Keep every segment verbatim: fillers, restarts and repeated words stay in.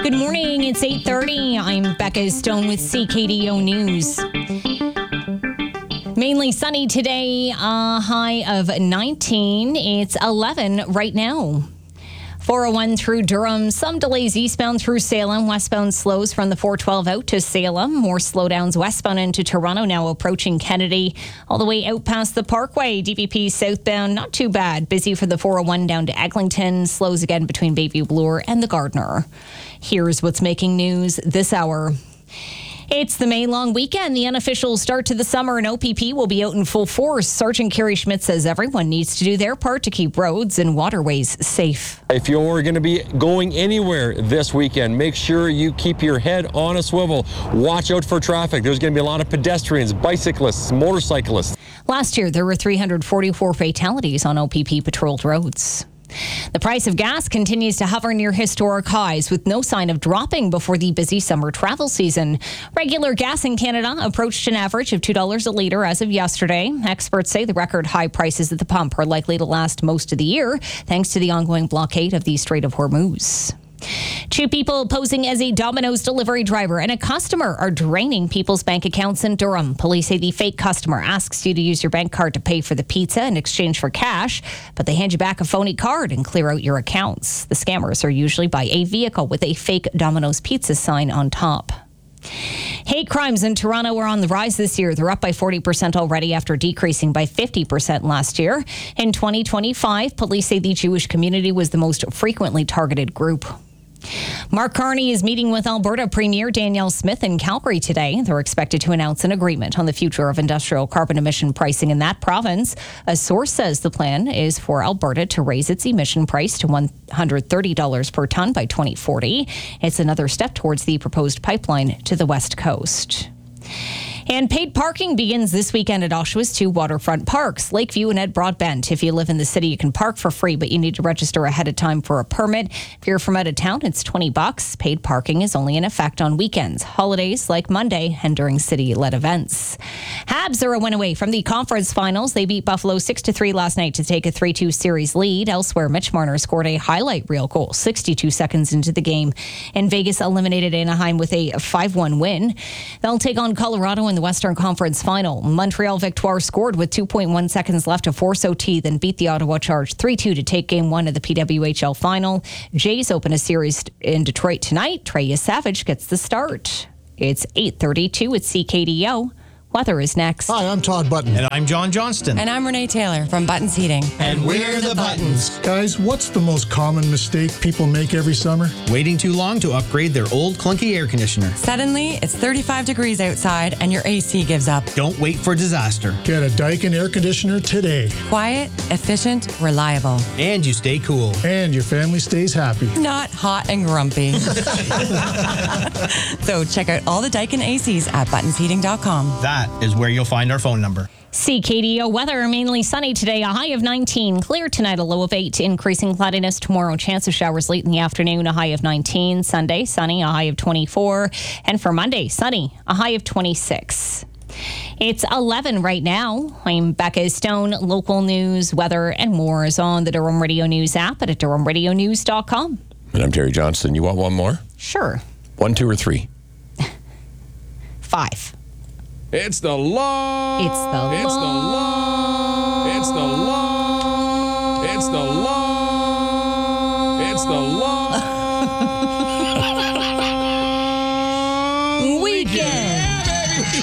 Good morning. It's eight thirty. I'm Becca Stone with C K D O News. Mainly sunny today, a high of nineteen. It's eleven right now. four oh one through Durham. Some delays eastbound through Salem. Westbound slows from the four twelve out to Salem. More slowdowns westbound into Toronto, now approaching Kennedy. All the way out past the Parkway. D V P southbound, not too bad. Busy for the four oh one down to Eglinton. Slows again between Bayview Bloor and the Gardiner. Here's what's making news this hour. It's the May long weekend, the unofficial start to the summer, and O P P will be out in full force. Sergeant Kerry Schmidt says everyone needs to do their part to keep roads and waterways safe. If you're going to be going anywhere this weekend, make sure you keep your head on a swivel. Watch out for traffic. There's going to be a lot of pedestrians, bicyclists, motorcyclists. Last year, there were three hundred forty-four fatalities on O P P patrolled roads. The price of gas continues to hover near historic highs with no sign of dropping before the busy summer travel season. Regular gas in Canada approached an average of two dollars a litre as of yesterday. Experts say the record high prices at the pump are likely to last most of the year thanks to the ongoing blockade of the Strait of Hormuz. Two people posing as a Domino's delivery driver and a customer are draining people's bank accounts in Durham. Police say the fake customer asks you to use your bank card to pay for the pizza in exchange for cash, but they hand you back a phony card and clear out your accounts. The scammers are usually by a vehicle with a fake Domino's Pizza sign on top. Hate crimes in Toronto are on the rise this year. They're up by forty percent already after decreasing by fifty percent last year. In twenty twenty-five, police say the Jewish community was the most frequently targeted group. Mark Carney is meeting with Alberta Premier Danielle Smith in Calgary today. They're expected to announce an agreement on the future of industrial carbon emission pricing in that province. A source says the plan is for Alberta to raise its emission price to one hundred thirty dollars per tonne by twenty forty. It's another step towards the proposed pipeline to the West Coast. And paid parking begins this weekend at Oshawa's two waterfront parks, Lakeview and Ed Broadbent. If you live in the city, you can park for free, but you need to register ahead of time for a permit. If you're from out of town, it's twenty bucks. Paid parking is only in effect on weekends, holidays like Monday, and during city-led events. Habs are a win away from the conference finals. They beat Buffalo six to three last night to take a three two series lead. Elsewhere, Mitch Marner scored a highlight reel goal sixty-two seconds into the game. And Vegas eliminated Anaheim with a five one win. They'll take on Colorado in the Western Conference Final. Montreal Victoire scored with two point one seconds left to force O T, then beat the Ottawa Charge three two to take game one of the P W H L Final. Jays open a series in Detroit tonight. Trey Savage gets the start. It's eight thirty-two at C K D O. Weather is next. Hi, I'm Todd Button. And I'm John Johnston. And I'm Renee Taylor from Buttons Heating. And we're the Buttons. Guys, what's the most common mistake people make every summer? Waiting too long to upgrade their old clunky air conditioner. Suddenly, it's thirty-five degrees outside and your A C gives up. Don't wait for disaster. Get a Daikin air conditioner today. Quiet, efficient, reliable. And you stay cool. And your family stays happy. Not hot and grumpy. So check out all the Daikin A Cs at buttons heating dot com. That is where you'll find our phone number. C K D O weather, mainly sunny today, a high of nineteen. Clear tonight, a low of eight. Increasing cloudiness tomorrow, chance of showers late in the afternoon, a high of nineteen. Sunday, sunny, a high of twenty-four. And for Monday, sunny, a high of twenty-six. It's eleven right now. I'm Becca Stone. Local news, weather, and more is on the Durham Radio News app and at durham radio news dot com. And I'm Terry Johnston. You want one more? Sure. One, two, or three? Five. It's the law. It's the It's the law. It's the law. It's the law. It's the law. Weekend. Yeah, baby.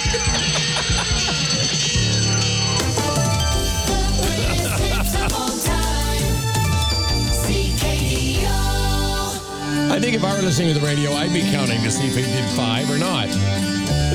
I think if I were listening to the radio, I'd be counting to see if he did five or not.